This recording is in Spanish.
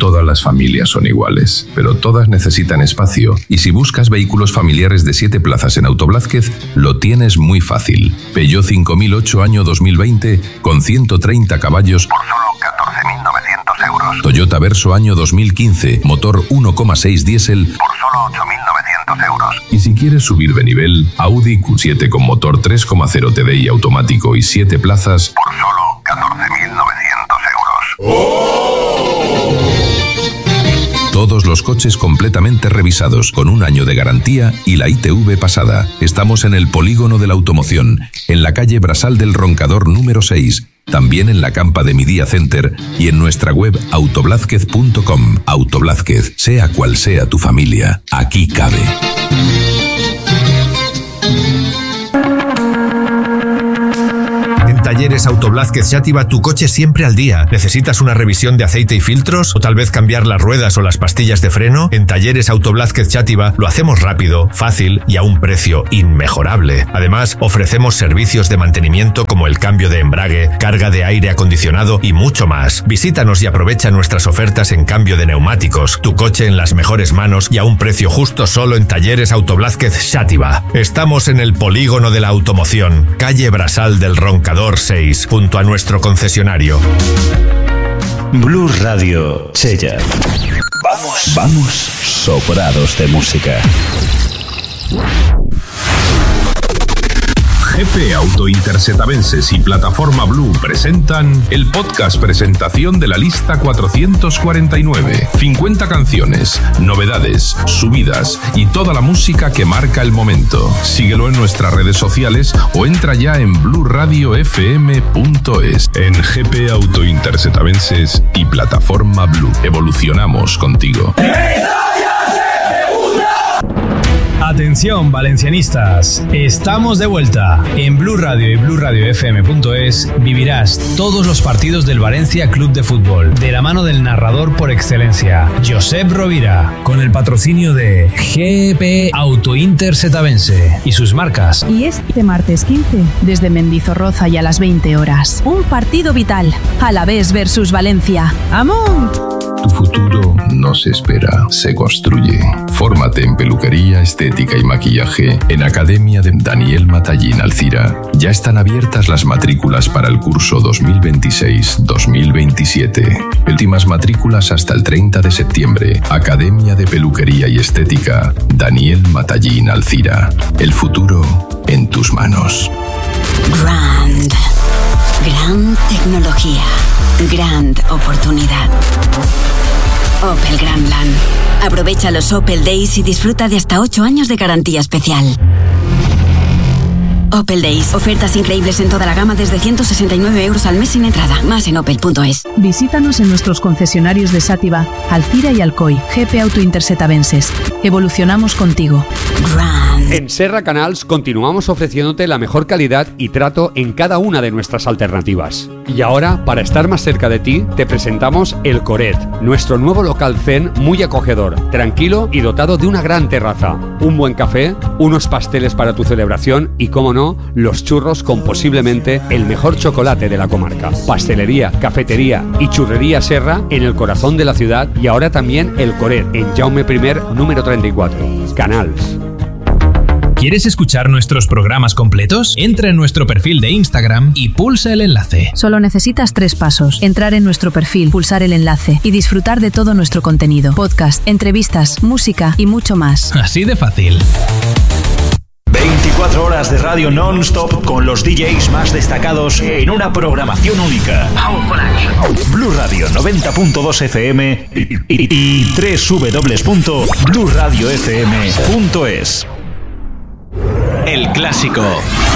todas las familias son iguales, pero todas necesitan espacio, y si buscas vehículos familiares de 7 plazas en Autoblázquez, lo tienes muy fácil. Peugeot 5008 año 2020 con 130 caballos por solo 14.900 euros. Toyota Verso año 2015, motor 1,6 diésel por solo 8.900 euros. Y si quieres subir de nivel, Audi Q7 con motor 3,0 TDI automático y 7 plazas por solo 14.900 euros. Todos los coches completamente revisados, con un año de garantía y la ITV pasada. Estamos en el Polígono de la Automoción, en la calle Brasal del Roncador número 6, también en la Campa de Midía Center y en nuestra web autoblázquez.com. Autoblázquez, sea cual sea tu familia, aquí cabe. Talleres Autoblázquez Xàtiva, tu coche siempre al día. ¿Necesitas una revisión de aceite y filtros? ¿O tal vez cambiar las ruedas o las pastillas de freno? En Talleres Autoblázquez Xàtiva lo hacemos rápido, fácil y a un precio inmejorable. Además, ofrecemos servicios de mantenimiento como el cambio de embrague, carga de aire acondicionado y mucho más. Visítanos y aprovecha nuestras ofertas en cambio de neumáticos. Tu coche en las mejores manos y a un precio justo solo en Talleres Autoblázquez Xàtiva. Estamos en el Polígono de la Automoción, calle Brasal del Roncador 6, junto a nuestro concesionario. Blue Radio Sella. Vamos sobrados de música. GP Auto Intersetavenses y Plataforma Blue presentan el podcast presentación de la lista 449. 50 canciones, novedades, subidas y toda la música que marca el momento. Síguelo en nuestras redes sociales o entra ya en blueradiofm.es. En GP Auto Intersetavenses y Plataforma Blue. Evolucionamos contigo. Atención valencianistas, estamos de vuelta. En Blue Radio y blueradiofm.es vivirás todos los partidos del Valencia Club de Fútbol, de la mano del narrador por excelencia, Josep Rovira, con el patrocinio de GP Auto Intersetavense y sus marcas. Y este martes 15, desde Mendizorroza y a las 20 horas, un partido vital, Alavés versus Valencia. ¡Amón! Tu futuro no se espera, se construye. Fórmate en peluquería, estética y maquillaje en Academia de Daniel Matallín Alcira. Ya están abiertas las matrículas para el curso 2026-2027. Últimas matrículas hasta el 30 de septiembre. Academia de Peluquería y Estética Daniel Matallín Alcira. El futuro en tus manos. Gran tecnología. Gran oportunidad. Opel Grandland. Aprovecha los Opel Days y disfruta de hasta 8 años de garantía especial. Opel Days. Ofertas increíbles en toda la gama desde 169 euros al mes sin entrada. Más en opel.es. Visítanos en nuestros concesionarios de Xàtiva, Alcira y Alcoy. GP Auto Intersetavenses. Evolucionamos contigo. En Serra Canals continuamos ofreciéndote la mejor calidad y trato en cada una de nuestras alternativas. Y ahora, para estar más cerca de ti, te presentamos El Coret, nuestro nuevo local zen muy acogedor, tranquilo y dotado de una gran terraza, un buen café, unos pasteles para tu celebración y, cómo no, los churros con posiblemente el mejor chocolate de la comarca. Pastelería, cafetería y churrería Serra en el corazón de la ciudad y ahora también El Coret en Jaume I, número 34. Canals. ¿Quieres escuchar nuestros programas completos? Entra en nuestro perfil de Instagram y pulsa el enlace. Solo necesitas 3 pasos. Entrar en nuestro perfil, pulsar el enlace y disfrutar de todo nuestro contenido. Podcast, entrevistas, música y mucho más. Así de fácil. 24 horas de radio non-stop con los DJs más destacados en una programación única. Blue Radio 90.2 FM y www.blueradiofm.es. El clásico.